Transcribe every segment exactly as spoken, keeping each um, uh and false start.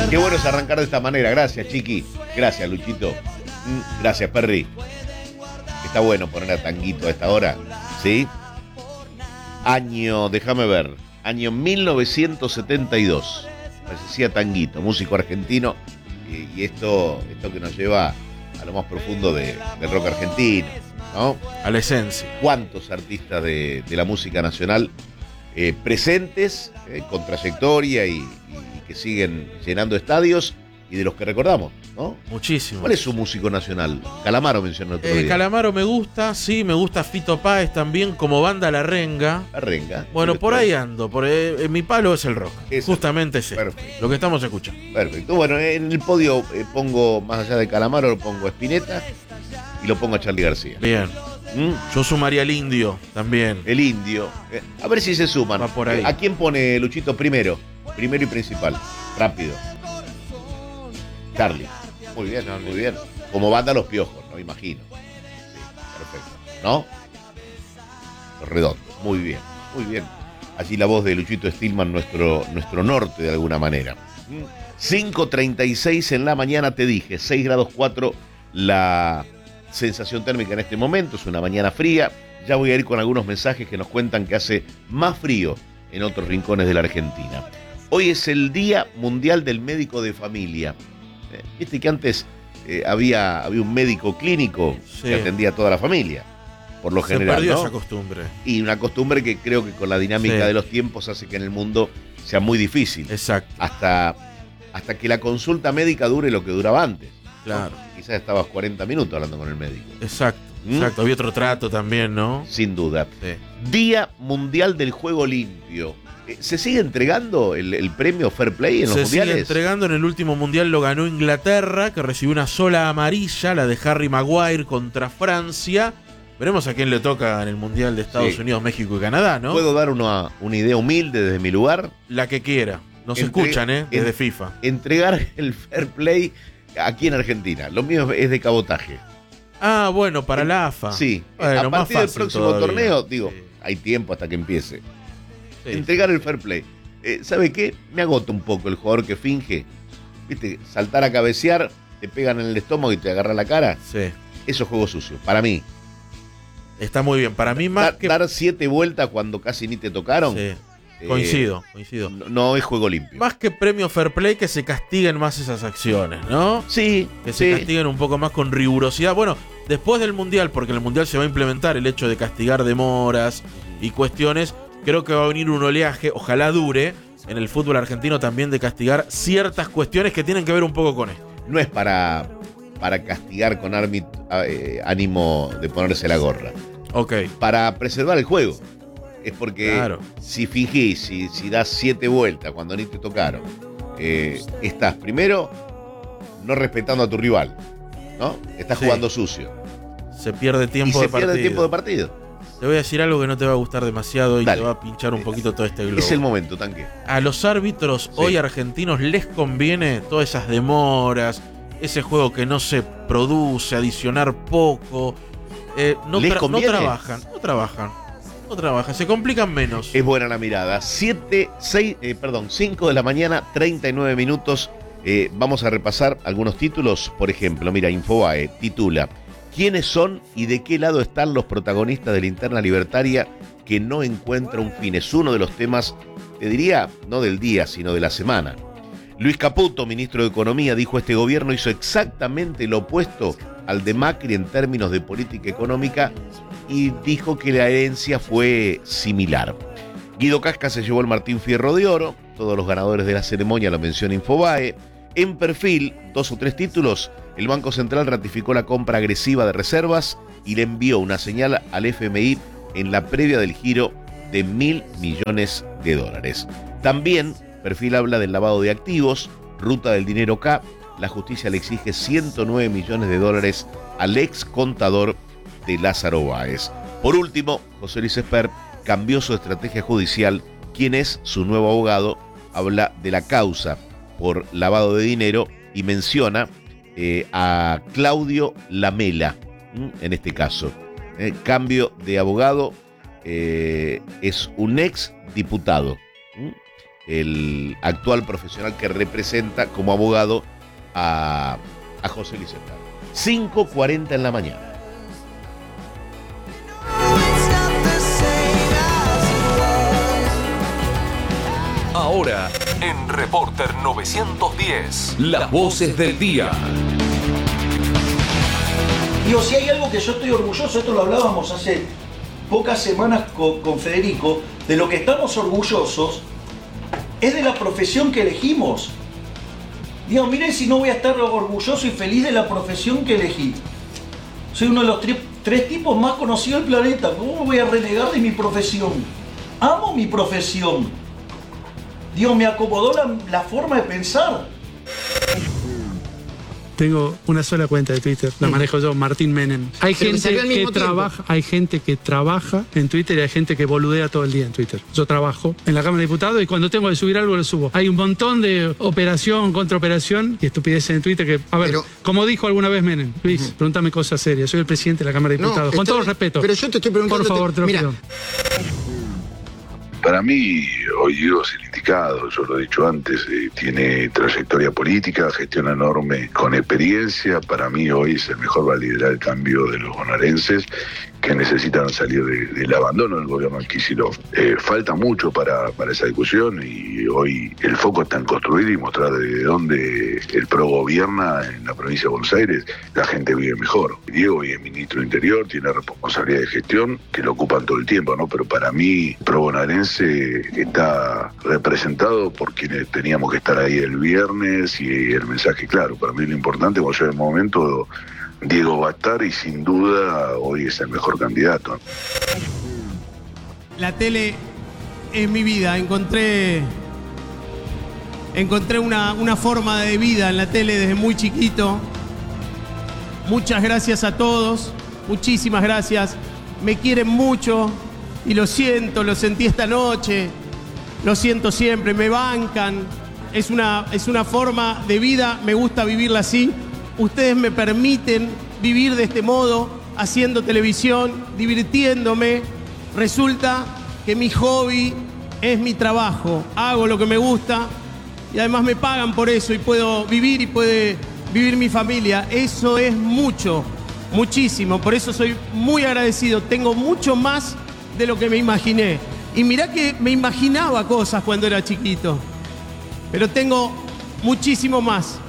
Qué bueno es arrancar de esta manera. Gracias, Chiqui. Gracias, Luchito. Mm, Gracias, Perry. Está bueno poner a Tanguito a esta hora. ¿Sí? Año, déjame ver. Año mil novecientos setenta y dos. Decía Tanguito, músico argentino. Y, y esto, esto que nos lleva a lo más profundo de, del rock argentino, ¿no? A la esencia. ¿Cuántos artistas de, de la música nacional eh, presentes, eh, con trayectoria y, y que siguen llenando estadios, y de los que recordamos, ¿no? Muchísimo. ¿Cuál es su músico nacional? Calamaro mencionó el otro Eh, día. Calamaro me gusta, sí, me gusta Fito Páez también, como banda La Renga. La Renga. Bueno, por ahí ando, por ahí, eh, mi palo es el rock. Es Justamente ese. Perfecto. Lo que estamos escuchando. Perfecto. Bueno, en el podio eh, pongo, más allá de Calamaro, lo pongo a Spinetta y lo pongo a Charly García. Bien. ¿Mm? Yo sumaría al Indio también. El Indio. Eh, a ver si se suman. Va por ahí. ¿A quién pone Luchito primero? Primero y principal. Rápido. Charly. Muy bien, muy bien. Como banda Los Piojos, ¿no? Imagino. Sí, perfecto. ¿No? Los Redondos. Muy bien, muy bien. Allí la voz de Luchito Stillman, nuestro, nuestro norte de alguna manera. cinco treinta y seis en la mañana, te dije. seis grados cuatro la sensación térmica en este momento. Es una mañana fría. Ya voy a ir con algunos mensajes que nos cuentan que hace más frío en otros rincones de la Argentina. Hoy es el Día Mundial del Médico de Familia. Eh, Viste que antes eh, había, había un médico clínico Sí. que atendía a toda la familia, por lo Se general, perdió ¿no? esa costumbre. Y una costumbre que creo que con la dinámica Sí. de los tiempos hace que en el mundo sea muy difícil. Exacto. Hasta, hasta que la consulta médica dure lo que duraba antes. Claro. ¿No? Quizás estabas cuarenta minutos hablando con el médico. Exacto. ¿Mm? Exacto. Había otro trato también, ¿no? Sin duda. Sí. Día Mundial del Juego Limpio. Eh, ¿Se sigue entregando el, el premio Fair Play en los Se sigue mundiales? entregando. En el último mundial lo ganó Inglaterra, que recibió una sola amarilla, la de Harry Maguire contra Francia. Veremos a quién le toca en el mundial de Estados Sí. Unidos, México y Canadá, ¿no? ¿Puedo dar una, una idea humilde desde mi lugar? La que quiera. Nos Entre- escuchan, ¿eh? Desde en- FIFA. Entregar el Fair Play aquí en Argentina. Lo mío es de cabotaje. Ah, bueno, para la A F A. Sí, Bueno, a más partir del fácil próximo todavía. torneo, digo, Sí. hay tiempo hasta que empiece. Sí. Entregar el Fair Play. Eh, ¿Sabe qué? Me agota un poco el jugador que finge. ¿Viste? Saltar a cabecear, te pegan en el estómago y te agarra la cara. Sí. Eso es juego sucio. Para mí. Está muy bien. Para mí más Dar, que... dar siete vueltas cuando casi ni te tocaron. Sí. eh, Coincido, coincido. No, no es juego limpio. Más que premio Fair Play, que se castiguen más esas acciones, ¿no? Sí, Que se sí. castiguen un poco más con rigurosidad. Bueno, después del Mundial, porque en el Mundial se va a implementar el hecho de castigar demoras y cuestiones, creo que va a venir un oleaje, ojalá dure, en el fútbol argentino también de castigar ciertas cuestiones que tienen que ver un poco con esto. No es para, para castigar con armi- eh, ánimo de ponerse la gorra. Ok. Para preservar el juego. Es porque Claro. si fingís, si, si das siete vueltas cuando ni te tocaron, eh, estás primero no respetando a tu rival, ¿no? Estás Sí. jugando sucio. Se pierde Y tiempo se de pierde partido. el tiempo de partido. Te voy a decir algo que no te va a gustar demasiado y Dale. te va a pinchar un poquito todo este globo. Es el momento, Tanque. A los árbitros Sí. hoy argentinos les conviene todas esas demoras, ese juego que no se produce, adicionar poco. Eh, no, ¿Les tra- no conviene? trabajan, no trabajan, no trabajan, se complican menos. Es buena la mirada. siete, seis, eh, perdón, cinco de la mañana, treinta y nueve minutos. Eh, vamos a repasar algunos títulos. Por ejemplo, mira, Infobae titula: ¿quiénes son y de qué lado están los protagonistas de Linterna Libertaria que no encuentra un fin? Es uno de los temas, te diría, no del día, sino de la semana. Luis Caputo, ministro de Economía, dijo: este gobierno hizo exactamente lo opuesto al de Macri en términos de política económica, y dijo que la herencia fue similar. Guido Casca se llevó el Martín Fierro de Oro. Todos los ganadores de la ceremonia lo menciona Infobae. En perfil, dos o tres títulos. El Banco Central ratificó la compra agresiva de reservas y le envió una señal al F M I en la previa del giro de mil millones de dólares. También, perfil habla del lavado de activos, ruta del dinero K. La justicia le exige ciento nueve millones de dólares al ex contador de Lázaro Báez. Por último, José Luis Esper cambió su estrategia judicial. ¿Quién es su nuevo abogado? Habla de la causa por lavado de dinero y menciona eh, a Claudio Lamela, ¿m? en este caso. Eh, cambio de abogado, eh, es un ex diputado. ¿m? el actual profesional que representa como abogado a, a José Luis Estar. cinco cuarenta en la mañana. Ahora, en Reporter novecientos diez, las voces del día. Digo, si hay algo que yo estoy orgulloso, esto lo hablábamos hace pocas semanas con, con Federico, de lo que estamos orgullosos es de la profesión que elegimos. Digo, miren si no voy a estar orgulloso y feliz de la profesión que elegí. Soy uno de los tres, tres tipos más conocidos del planeta. ¿Cómo voy a renegar de mi profesión? Amo mi profesión. Dios, me acomodó la, la forma de pensar. Tengo una sola cuenta de Twitter, la manejo yo, Martín Menem. Hay Pero me gente salió al que mismo tiempo. trabaja, hay gente que trabaja en Twitter y hay gente que boludea todo el día en Twitter. Yo trabajo en la Cámara de Diputados y cuando tengo que subir algo lo subo. Hay un montón de operación, contraoperación y estupideces en Twitter que, a ver, Pero- como dijo alguna vez Menem, Luis, uh-huh. pregúntame cosas serias. Soy el presidente de la Cámara de No, Diputados. Con está todo el bien, respeto. pero yo te estoy preguntando- Por favor, te lo Mira. pido. Para mí, hoy Diego es el indicado, yo lo he dicho antes, eh, tiene trayectoria política, gestión enorme con experiencia. Para mí hoy es el mejor, va a liderar el cambio de los bonaerenses que necesitan salir de, del abandono del gobierno de Kicillof. Eh, falta mucho para, para esa discusión y hoy el foco está en construir y mostrar de dónde el PRO gobierna en la provincia de Buenos Aires, la gente vive mejor. Diego hoy es ministro de Interior, tiene responsabilidad de gestión que lo ocupan todo el tiempo, ¿no? Pero para mí, PRO bonaerense está representado por quienes teníamos que estar ahí el viernes y el mensaje claro. Para mí lo importante, cuando llegue el momento, Diego va a estar y sin duda hoy es el mejor candidato. La tele es mi vida. Encontré, encontré una, una forma de vida en la tele desde muy chiquito. Muchas gracias a todos, muchísimas gracias. Me quieren mucho y lo siento, lo sentí esta noche, lo siento siempre, me bancan. Es una, es una forma de vida, me gusta vivirla así. Ustedes me permiten vivir de este modo, haciendo televisión, divirtiéndome. Resulta que mi hobby es mi trabajo. Hago lo que me gusta y además me pagan por eso y puedo vivir y puede vivir mi familia. Eso es mucho, muchísimo. Por eso soy muy agradecido. Tengo mucho más de lo que me imaginé. Y mirá que me imaginaba cosas cuando era chiquito. Pero tengo muchísimo más.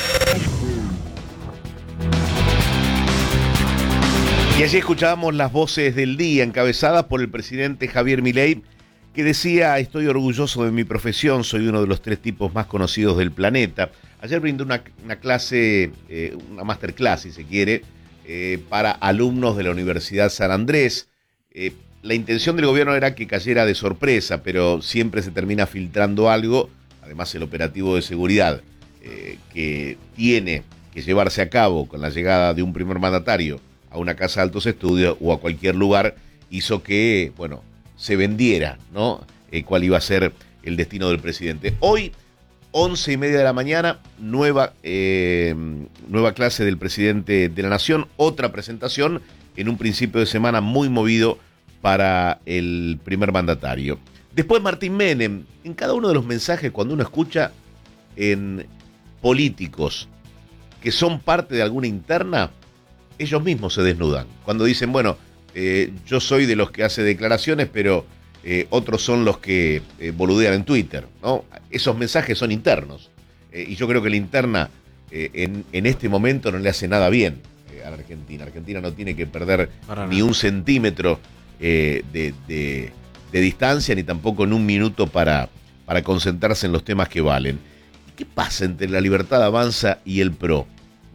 Y allí escuchábamos las voces del día encabezadas por el presidente Javier Milei, que decía: estoy orgulloso de mi profesión, soy uno de los tres tipos más conocidos del planeta. Ayer brindó una, una clase, eh, una masterclass, si se quiere, eh, para alumnos de la Universidad San Andrés. Eh, la intención del gobierno era que cayera de sorpresa, pero siempre se termina filtrando algo. Además, el operativo de seguridad eh, que tiene que llevarse a cabo con la llegada de un primer mandatario a una casa de altos estudios o a cualquier lugar hizo que, bueno, se vendiera, ¿no? Eh, cuál iba a ser el destino del presidente. Hoy, once y media de la mañana, nueva, eh, nueva clase del presidente de la Nación, otra presentación en un principio de semana muy movido para el primer mandatario. Después Martín Menem, en cada uno de los mensajes, cuando uno escucha en políticos que son parte de alguna interna, ellos mismos se desnudan. Cuando dicen, bueno, eh, yo soy de los que hace declaraciones, pero eh, otros son los que eh, boludean en Twitter, ¿no? Esos mensajes son internos. Eh, y yo creo que la interna eh, en, en este momento no le hace nada bien eh, a la Argentina. Argentina no tiene que perder Para ni nada. un centímetro eh, de, de, de distancia, ni tampoco en un minuto para, para concentrarse en los temas que valen. ¿Qué pasa entre la Libertad Avanza y el PRO?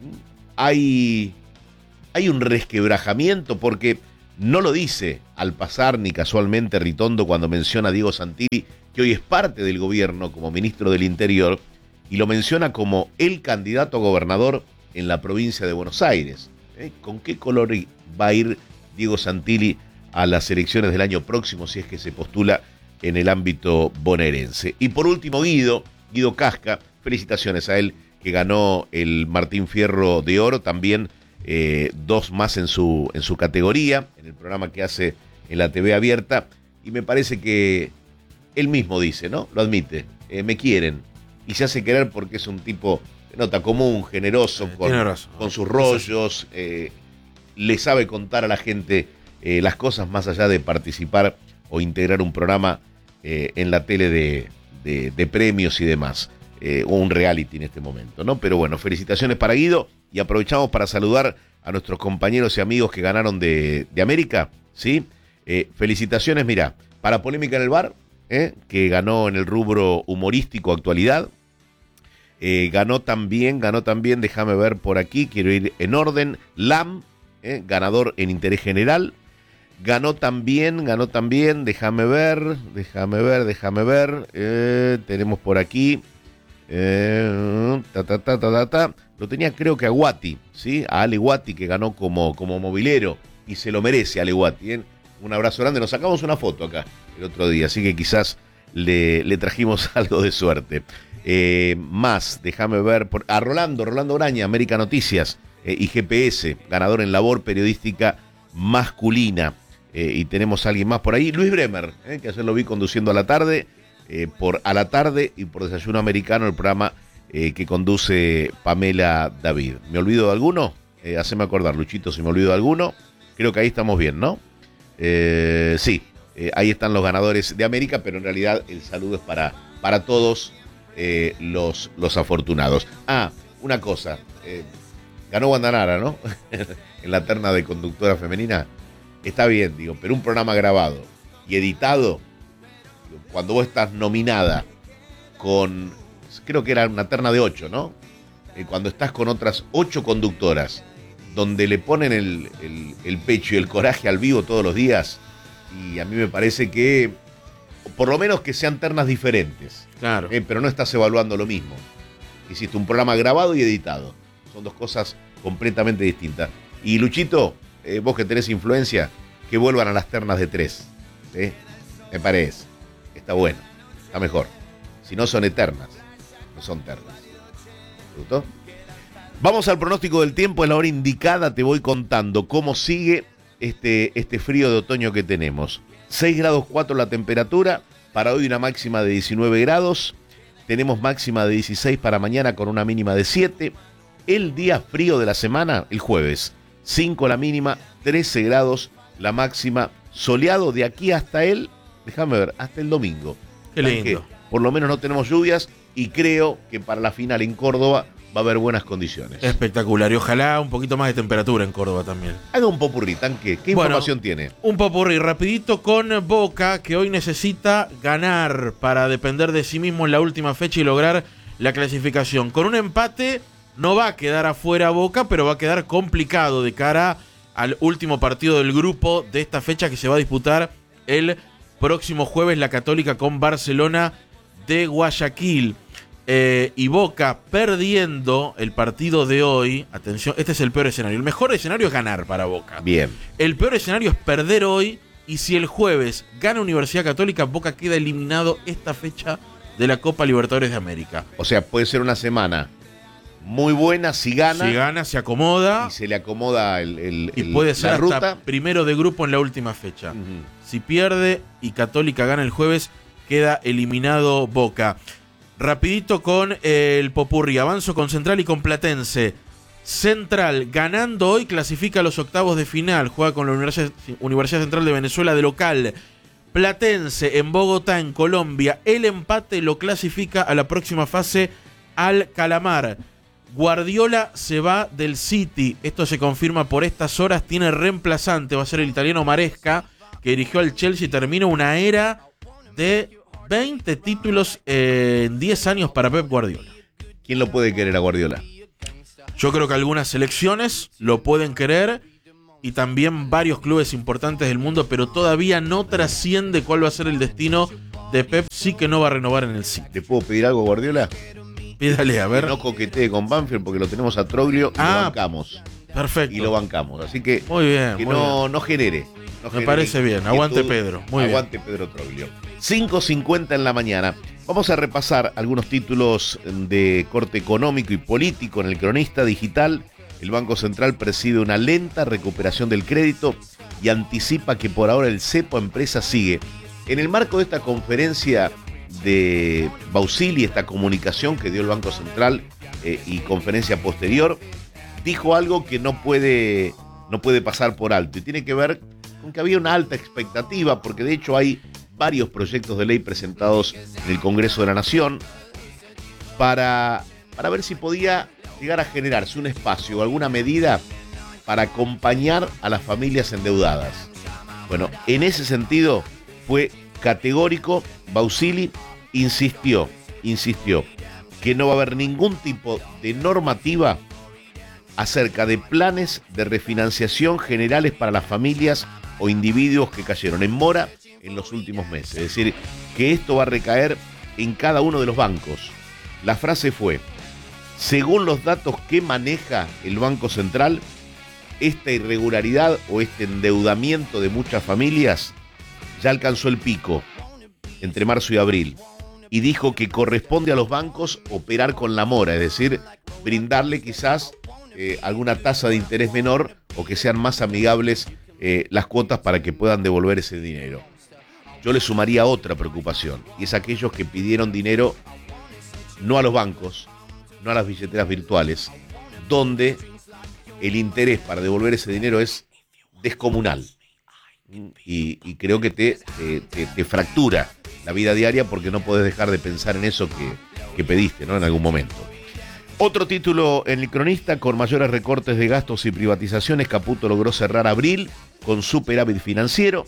Hay... Hay un resquebrajamiento porque no lo dice al pasar ni casualmente Ritondo cuando menciona a Diego Santilli, que hoy es parte del gobierno como ministro del Interior, y lo menciona como el candidato a gobernador en la provincia de Buenos Aires. ¿Eh? ¿Con qué color va a ir Diego Santilli a las elecciones del año próximo si es que se postula en el ámbito bonaerense? Y por último, Guido, Guido Casca, felicitaciones a él que ganó el Martín Fierro de Oro, también Eh, dos más en su, en su categoría, en el programa que hace en la T V abierta, y me parece que él mismo dice, ¿no? Lo admite, eh, me quieren. Y se hace querer porque es un tipo de nota común, generoso, Eh, con, tiene razón. con sus rollos, eh, le sabe contar a la gente eh, las cosas más allá de participar o integrar un programa eh, en la tele de, de, de premios y demás, eh, o un reality en este momento, ¿no? Pero bueno, felicitaciones para Guido y aprovechamos para saludar a nuestros compañeros y amigos que ganaron de, de América, ¿sí? Eh, felicitaciones, mira, para Polémica en el Bar, ¿eh? Que ganó en el rubro humorístico actualidad. Eh, ganó también, ganó también, déjame ver por aquí, quiero ir en orden, Lam, ¿eh? Ganador en interés general. Ganó también, ganó también, déjame ver, déjame ver, déjame ver, eh, tenemos por aquí, eh, ta, ta, ta, ta, ta, ta. Lo tenía creo que a Guati, ¿sí? A Ale Guati, que ganó como, como movilero, y se lo merece Ale Guati, ¿eh? Un abrazo grande, nos sacamos una foto acá el otro día, así que quizás le, le trajimos algo de suerte. Eh, más, déjame ver, por, a Rolando, Rolando Oraña, América Noticias, eh, y G P S, ganador en labor periodística masculina. Eh, y tenemos a alguien más por ahí, Luis Bremer, eh, que ayer lo vi conduciendo a la tarde, eh, por A la Tarde y por Desayuno Americano, el programa eh, que conduce Pamela David. ¿Me olvido de alguno? Eh, haceme acordar, Luchito, si me olvido de alguno. Creo que ahí estamos bien, ¿no? Eh, sí, eh, ahí están los ganadores de América, pero en realidad el saludo es para, para todos eh, los, los afortunados. Ah, una cosa, eh, ganó Guandanara, ¿no? En la terna de conductora femenina. Está bien, digo, pero un programa grabado y editado, cuando vos estás nominada con, creo que era una terna de ocho, ¿no? Eh, cuando estás con otras ocho conductoras, donde le ponen el, el, el pecho y el coraje al vivo todos los días, y a mí me parece que, por lo menos que sean ternas diferentes, Claro. eh, pero no estás evaluando lo mismo. Hiciste un programa grabado y editado, son dos cosas completamente distintas. Y Luchito, Eh, vos que tenés influencia, que vuelvan a las ternas de tres. ¿Sí? Me parece. Está bueno. Está mejor. Si no son eternas, no son ternas. ¿Te gustó? Vamos al pronóstico del tiempo. En la hora indicada te voy contando cómo sigue este, este frío de otoño que tenemos. seis grados cuatro la temperatura. Para hoy una máxima de diecinueve grados. Tenemos máxima de dieciséis para mañana con una mínima de siete. El día frío de la semana, el jueves. cinco la mínima, trece grados la máxima, soleado de aquí hasta el, déjame ver, hasta el domingo. Qué lindo. Que por lo menos no tenemos lluvias y creo que para la final en Córdoba va a haber buenas condiciones. Espectacular. Y ojalá un poquito más de temperatura en Córdoba también. Haga un popurrí, Tanque. ¿Qué Bueno, información tiene? Un popurrí rapidito con Boca, que hoy necesita ganar para depender de sí mismo en la última fecha y lograr la clasificación. Con un empate no va a quedar afuera Boca, pero va a quedar complicado de cara al último partido del grupo de esta fecha que se va a disputar el próximo jueves, la Católica con Barcelona de Guayaquil. Eh, y Boca perdiendo el partido de hoy, atención, este es el peor escenario. El mejor escenario es ganar para Boca. Bien. El peor escenario es perder hoy, y si el jueves gana Universidad Católica, Boca queda eliminado esta fecha de la Copa Libertadores de América. O sea, puede ser una semana muy buena si gana. Si gana, se acomoda. Y se le acomoda el, el, Y el, puede la ser hasta ruta. primero de grupo en la última fecha. Uh-huh. Si pierde y Católica gana el jueves, queda eliminado Boca. Rapidito con el popurrí. Avanzo con Central y con Platense. Central, ganando hoy, clasifica a los octavos de final. Juega con la Universidad, Universidad Central de Venezuela de local. Platense en Bogotá, en Colombia. El empate lo clasifica a la próxima fase al Calamar. Guardiola se va del City. Esto se confirma por estas horas. Tiene reemplazante. Va a ser el italiano Maresca, que dirigió al Chelsea. Termina una era de veinte títulos en diez años para Pep Guardiola. ¿Quién lo puede querer a Guardiola? Yo creo que algunas selecciones lo pueden querer y también varios clubes importantes del mundo, pero todavía no trasciende cuál va a ser el destino de Pep. Sí que no va a renovar en el City. ¿Te puedo pedir algo, Guardiola? Pídale, a ver. Que no coquetee con Banfield porque lo tenemos a Troglio y Ah, lo bancamos. Perfecto. Y lo bancamos. Así que, Muy bien. que muy no, bien. no genere. No Me genere parece bien. inquietud. Aguante Pedro. Muy Aguante Pedro Troglio. cinco cincuenta en la mañana. Vamos a repasar algunos títulos de corte económico y político en el Cronista Digital. El Banco Central preside una lenta recuperación del crédito y anticipa que por ahora el cepo a empresas sigue En el marco de esta conferencia de Bausili, esta comunicación que dio el Banco Central eh, y conferencia posterior, dijo algo que no puede, no puede pasar por alto, y tiene que ver con que había una alta expectativa, porque de hecho hay varios proyectos de ley presentados en el Congreso de la Nación para, para ver si podía llegar a generarse un espacio o alguna medida para acompañar a las familias endeudadas. Bueno, en ese sentido fue categórico. Bausili insistió, insistió que no va a haber ningún tipo de normativa acerca de planes de refinanciación generales para las familias o individuos que cayeron en mora en los últimos meses. Es decir, que esto va a recaer en cada uno de los bancos. La frase fue: según los datos que maneja el Banco Central, esta irregularidad o este endeudamiento de muchas familias ya alcanzó el pico entre marzo y abril, y dijo que corresponde a los bancos operar con la mora, es decir, brindarle quizás eh, alguna tasa de interés menor o que sean más amigables eh, las cuotas para que puedan devolver ese dinero. Yo le sumaría otra preocupación, y es aquellos que pidieron dinero no a los bancos, no a las billeteras virtuales, donde el interés para devolver ese dinero es descomunal. Y, y creo que te, te, te, te fractura la vida diaria, porque no podés dejar de pensar en eso que, que pediste, ¿no?, en algún momento. Otro título en el Cronista: con mayores recortes de gastos y privatizaciones, Caputo logró cerrar abril con superávit financiero.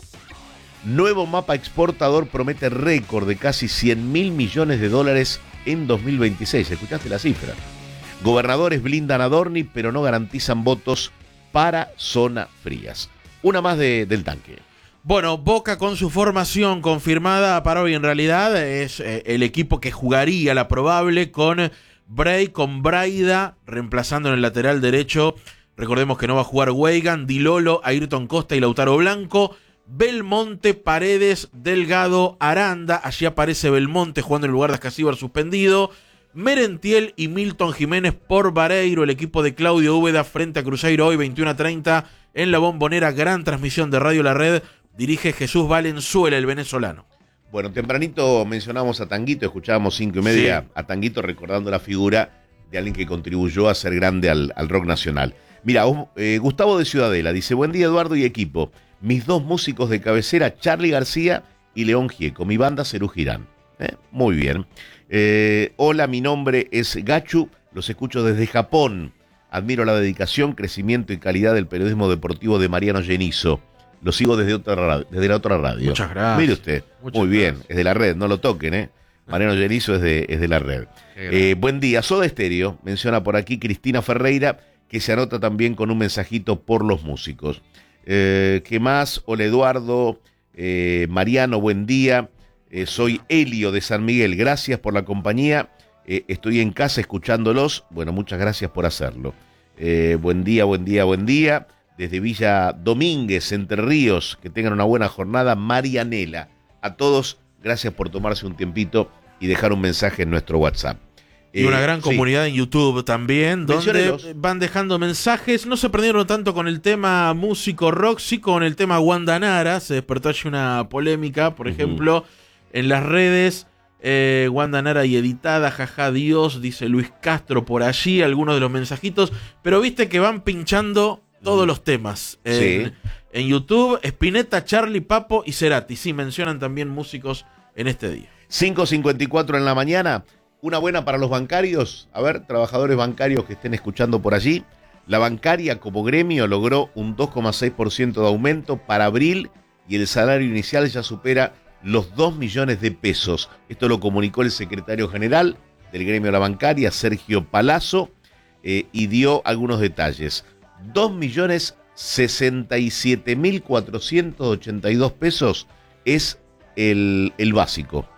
Nuevo mapa exportador promete récord de casi cien mil millones de dólares en dos mil veintiséis. ¿Escuchaste la cifra? Gobernadores blindan a Dorni, pero no garantizan votos para zonas frías. Una más de, del tanque. Bueno, Boca con su formación confirmada para hoy, en realidad es eh, el equipo que jugaría, la probable, con Bray, con Braida, reemplazando en el lateral derecho. Recordemos que no va a jugar Weigan, Di Lolo, Ayrton Costa y Lautaro Blanco. Belmonte, Paredes, Delgado, Aranda. Allí aparece Belmonte jugando en lugar de Ascasíbar suspendido. Merentiel y Milton Jiménez por Vareiro, el equipo de Claudio Úbeda frente a Cruzeiro hoy veintiuno a treinta en la Bombonera. Gran transmisión de Radio La Red. Dirige Jesús Valenzuela, el venezolano. Bueno, tempranito mencionamos a Tanguito, escuchábamos cinco y media sí. a Tanguito recordando la figura de alguien que contribuyó a hacer grande al, al rock nacional. Mira, eh, Gustavo de Ciudadela dice: buen día, Eduardo y equipo. Mis dos músicos de cabecera, Charly García y León Gieco. Mi banda, Cerú Girán. ¿Eh? Muy bien. Eh, hola, mi nombre es Gachu. Los escucho desde Japón. Admiro la dedicación, crecimiento y calidad del periodismo deportivo de Mariano Genizo. Lo sigo desde, otra radio, desde la otra radio. Muchas gracias. Mire usted. Muchas Muy bien. gracias. Es de la red, no lo toquen, ¿eh? Mariano Genizo es de, es de la red. Eh, buen día. Soda Estéreo, menciona por aquí Cristina Ferreira, que se anota también con un mensajito por los músicos. Eh, ¿Qué más? Hola, Eduardo. Eh, Mariano, buen día. Eh, soy Elio de San Miguel. Gracias por la compañía. Eh, estoy en casa escuchándolos. Bueno, muchas gracias por hacerlo. Eh, buen día, buen día, buen día. Desde Villa Domínguez, Entre Ríos, que tengan una buena jornada. Marianela. A todos, gracias por tomarse un tiempito y dejar un mensaje en nuestro WhatsApp. Y una gran sí. comunidad en YouTube también, donde Menciónelos. van dejando mensajes. No se prendieron tanto con el tema músico rock, sí con el tema Wanda Nara. Se despertó allí una polémica, por uh-huh. ejemplo, en las redes. Eh, Wanda Nara y editada, jaja Dios, dice Luis Castro por allí, algunos de los mensajitos. Pero viste que van pinchando todos los temas en, sí. en YouTube. Spinetta, Charly, Papo y Cerati. Sí, mencionan también músicos en este día. cinco cincuenta y cuatro en la mañana. Una buena para los bancarios. A ver, trabajadores bancarios que estén escuchando por allí. La bancaria como gremio logró un dos coma seis por ciento de aumento para abril y el salario inicial ya supera los dos millones de pesos. Esto lo comunicó el secretario general del gremio de la bancaria, Sergio Palazzo, eh, y dio algunos detalles. dos millones sesenta y siete mil cuatrocientos ochenta y dos pesos es el, el básico.